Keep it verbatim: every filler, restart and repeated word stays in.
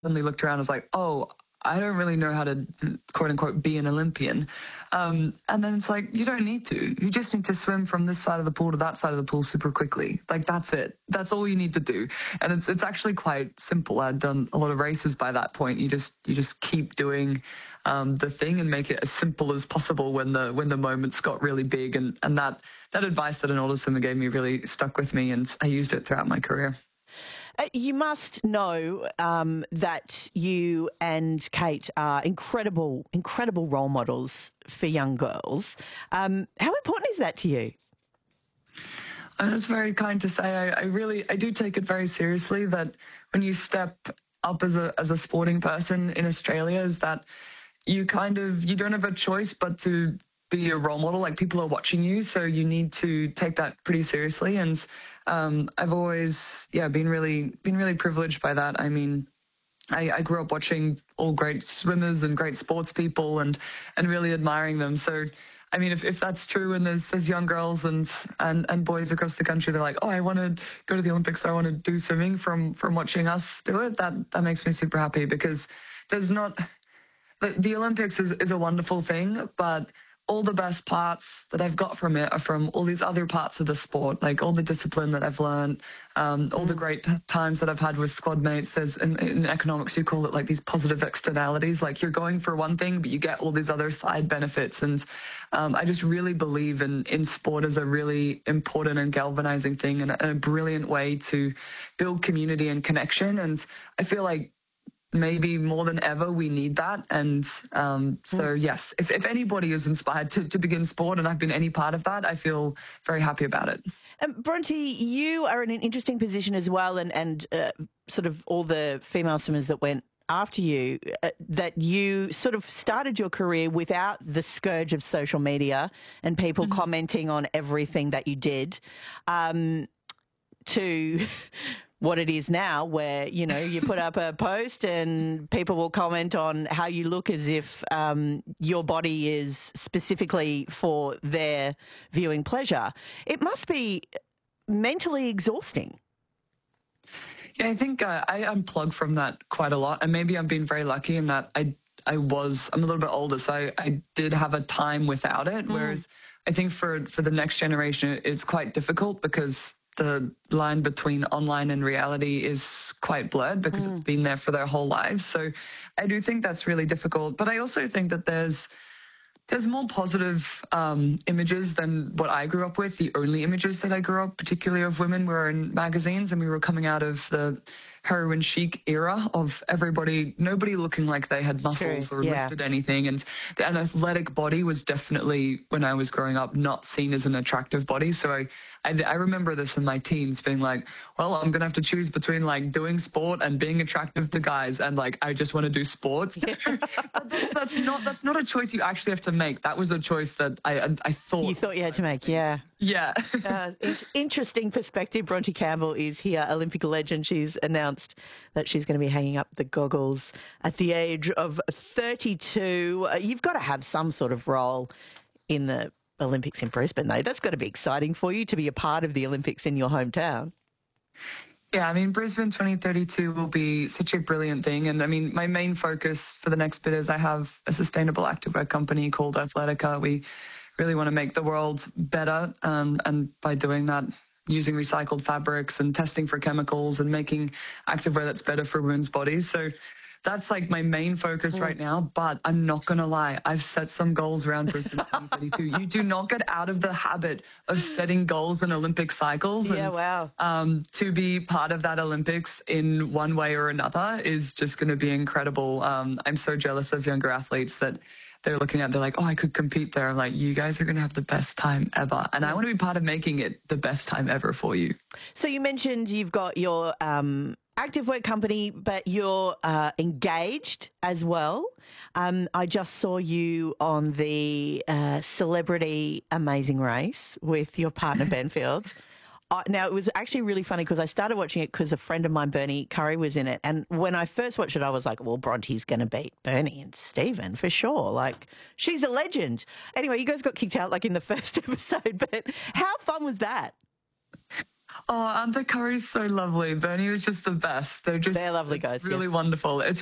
suddenly looked around and was like, oh, I don't really know how to, quote unquote, be an Olympian. Um, and then it's like, you don't need to. You just need to swim from this side of the pool to that side of the pool super quickly. Like, that's it. That's all you need to do. And it's it's actually quite simple. I'd done a lot of races by that point. You just you just keep doing um, the thing and make it as simple as possible when the when the moments got really big. And, and that, that advice that an older swimmer gave me really stuck with me, and I used it throughout my career. Uh, you must know um, that you and Kate are incredible, incredible role models for young girls. Um, how important is that to you? Uh, that's very kind to say. I, I really, I do take it very seriously that when you step up as a as a sporting person in Australia, is that you kind of, you don't have a choice but to be a role model. Like, people are watching you, so you need to take that pretty seriously. And um, I've always, yeah, been really, been really privileged by that. I mean, I, I grew up watching all great swimmers and great sports people, and and really admiring them. So, I mean, if, if that's true, and there's there's young girls and, and and boys across the country, they're like, oh, I want to go to the Olympics, I want to do swimming from from watching us do it. That that makes me super happy, because there's not the, the Olympics is, is a wonderful thing, but all the best parts that I've got from it are from all these other parts of the sport, like all the discipline that I've learned, um, all mm. the great times that I've had with squad mates. There's in, in economics, you call it like these positive externalities, like you're going for one thing, but you get all these other side benefits. And um, I just really believe in, in sport as a really important and galvanizing thing, and a, and a brilliant way to build community and connection. And I feel like maybe more than ever, we need that. And um, so, yes, if, if anybody is inspired to, to begin sport, and I've been any part of that, I feel very happy about it. Um, Bronte, you are in an interesting position as well, and, and uh, sort of all the female swimmers that went after you, uh, that you sort of started your career without the scourge of social media and people mm-hmm. commenting on everything that you did, um, to what it is now, where, you know, you put up a post and people will comment on how you look as if um, your body is specifically for their viewing pleasure. It must be mentally exhausting. Yeah, I think uh, I unplug from that quite a lot, and maybe I've been very lucky in that I I was I'm a little bit older, so I, I did have a time without it. Mm. Whereas I think for for the next generation, it's quite difficult, because the line between online and reality is quite blurred, because mm. it's been there for their whole lives. So I do think that's really difficult. But I also think that there's there's more positive um, images than what I grew up with. The only images that I grew up, particularly of women, were in magazines, and we were coming out of the heroin chic era of everybody, nobody looking like they had muscles True. or yeah. lifted anything. And an athletic body was definitely, when I was growing up, not seen as an attractive body. So I, I, I remember this in my teens being like, well, I'm going to have to choose between like doing sport and being attractive to guys. And like, I just want to do sports. that's, that's not, that's not a choice you actually have to make. That was a choice that I, I, I thought. You thought you had to make, yeah. Yeah. uh, interesting perspective. Bronte Campbell is here, Olympic legend. She's announced that she's going to be hanging up the goggles at the age of thirty-two. Uh, you've got to have some sort of role in the Olympics in Brisbane, though. That's got to be exciting for you to be a part of the Olympics in your hometown. Yeah, I mean, Brisbane twenty thirty-two will be such a brilliant thing. And I mean, my main focus for the next bit is I have a sustainable activewear company called Athletica. We really want to make the world better. Um, and by doing that, using recycled fabrics and testing for chemicals and making activewear that's better for women's bodies. So that's like my main focus mm. right now. But I'm not going to lie, I've set some goals around Brisbane twenty thirty-two. You do not get out of the habit of setting goals in Olympic cycles. Yeah, and, wow. Um, to be part of that Olympics in one way or another is just going to be incredible. Um, I'm so jealous of younger athletes that they're looking at, they're like, oh, I could compete there. I'm like, you guys are going to have the best time ever. And I want to be part of making it the best time ever for you. So you mentioned you've got your um, activewear company, but you're uh, engaged as well. Um, I just saw you on the uh, Celebrity Amazing Race with your partner, Ben Fields. Uh, now, it was actually really funny because I started watching it because a friend of mine, Bernie Curry, was in it. And when I first watched it, I was like, well, Bronte's going to beat Bernie and Stephen for sure. Like, she's a legend. Anyway, you guys got kicked out like in the first episode, but how fun was that? Oh, and the curry's so lovely. Bernie was just the best. They're just They're lovely it's guys. really Yes. wonderful. It's